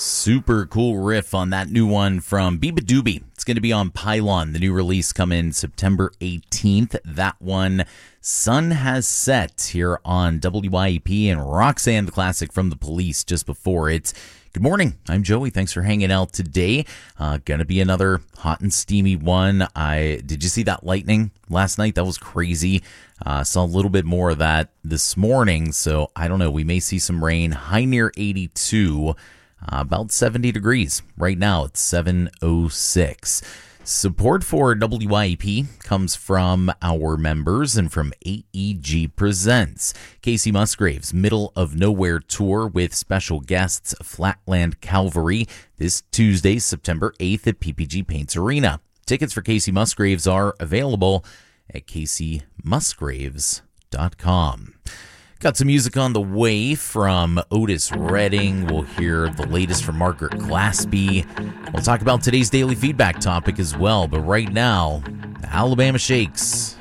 Super cool riff on that new one from Biba Doobie. It's going to be on Pylon. The new release coming September 18th. That one, Sun Has Set, here on WYEP, and Roxanne the Classic from The Police just before it. Good morning. I'm Joey. Thanks for hanging out today. Gonna be another hot and steamy one. Did you see that lightning last night? That was crazy. Saw a little bit more of that this morning, so I don't know. We may see some rain. High near 82. About 70 degrees. Right now, it's 7:06. Support for WYEP comes from our members and from AEG Presents. Casey Musgraves' Middle of Nowhere tour with special guests Flatland Calvary this Tuesday, September 8th at PPG Paints Arena. Tickets for Casey Musgraves are available at CaseyMusgraves.com. Got some music on the way from Otis Redding. We'll hear the latest from Margaret Glaspie. We'll talk about today's daily feedback topic as well. But right now, Alabama Shakes.